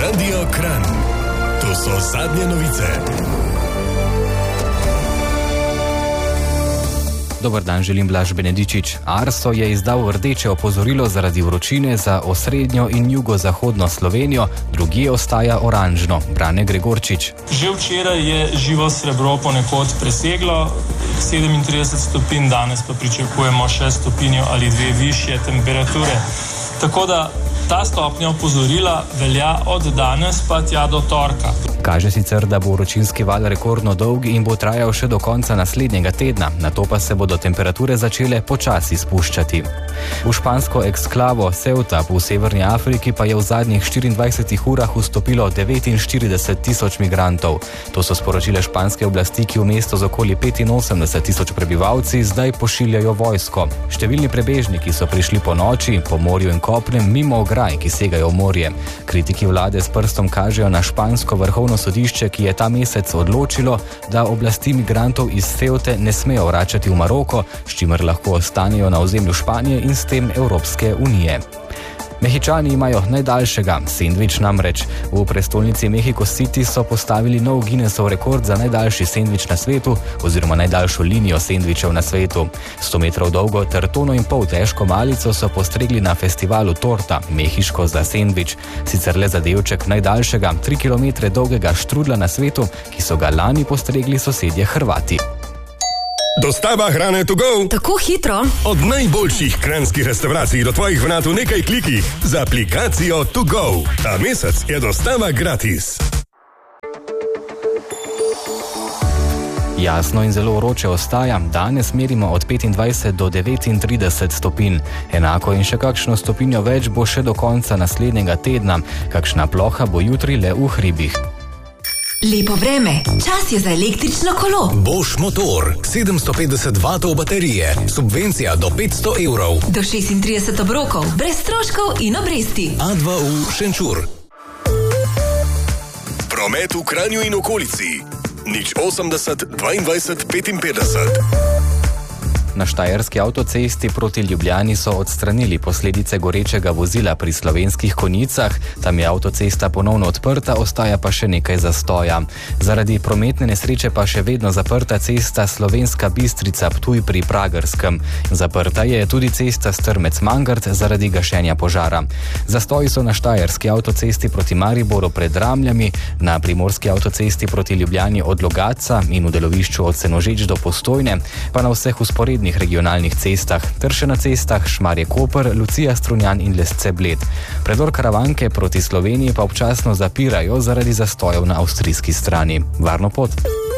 Radio Kranj. To so zadnje novice. Dober dan, želim Blaž Benedičič. Arso je izdal rdeče opozorilo zaradi vročine za osrednjo in jugozahodno Slovenijo, drugje ostaja oranžno. Brane Gregorčič. Že včeraj je živo srebro ponekod preseglo 37 stopinj, danes pa pričakujemo 6 stopinj ali 2 višje temperature. Tako da ta stopnja opozorila velja od danes pa tja do torka. Kaže sicer, da bo vročinski val rekordno dolg in bo trajal še do konca naslednjega tedna, nato pa se bodo temperature začele počasi spuščati. V špansko eksklavo Ceuta v severni Afriki pa je v zadnjih 24 urah vstopilo 49 tisoč migrantov. To so sporočile španske oblasti, ki v mesto z okoli 85 tisoč prebivalci zdaj pošiljajo vojsko. Številni prebežniki so prišli po noči, po morju in kopnem, mimo ograj, ki segajo v morje. Kritiki vlade s prstom kažejo na špansko vrhovno sodišče, ki je ta mesec odločilo, da oblasti migrantov iz Ceute ne smejo vračati v Maroko, s čimer lahko ostanejo na ozemlju Španije in s tem Evropske unije. Mehičani imajo najdaljšega sendvič namreč. V prestolnici Mexico City so postavili nov Guinnessov rekord za najdaljši sendvič na svetu oziroma najdaljšo linijo sendvičev na svetu. 100 metrov dolgo ter 1,5 tone težko malico so postregli na festivalu Torta, mehiško za sendvič. Sicer le zadevček najdaljšega 3 km dolgega štrudla na svetu, ki so ga lani postregli sosedje Hrvati. Dostava hrane to go. Tako hitro. Od najboljših kranjskih restavracij do tvojih vrat v nekaj klikih z aplikacijo To Go. Ta mesec je dostava gratis. Jasno in zelo vroče ostaja, danes merimo od 25 do 39 stopinj. Enako in še kakšno stopinjo več bo še do konca naslednjega tedna, kakšna ploha bo jutri le v hribih. Lepo vreme, čas je za električno kolo. Bosch motor, 750 vatov baterije, subvencija do 500 evrov. Do 36 obrokov, brez stroškov in obresti. A2U Šenčur. Promet v Kranju in okolici. 080 22 55. Na štajerski avtocesti proti Ljubljani so odstranili posledice gorečega vozila pri Slovenskih Konjicah. Tam je avtocesta ponovno odprta, ostaja pa še nekaj zastoja. Zaradi prometne nesreče pa še vedno zaprta cesta Slovenska Bistrica Ptuj pri Pragerskem. Zaprta je tudi cesta Strmec-Mangart zaradi gašenja požara. Zastoji so na štajerski avtocesti proti Mariboru pred Ramljami, na primorski avtocesti proti Ljubljani od Logatca in v delovišču od Senožeč do Postojne, pa na vseh vzporednih regionalnih cestah, ter še na cestah Šmarje-Koper, Lucija-Strunjan in Lesce-Bled. Predor Karavanke proti Sloveniji pa občasno zapirajo zaradi zastojev na avstrijski strani. Varno pot!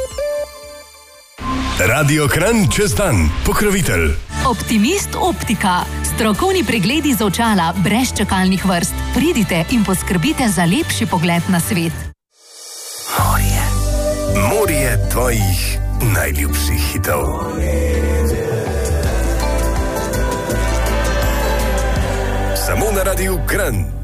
Radio Kranj čez dan, pokrovitelj. Optimist Optika. Strokovni pregledi z očala brez čakalnih vrst. Pridite in poskrbite za lepši pogled na svet. Morje tvojih najljubših hitov. Samo na Radiu Kranj.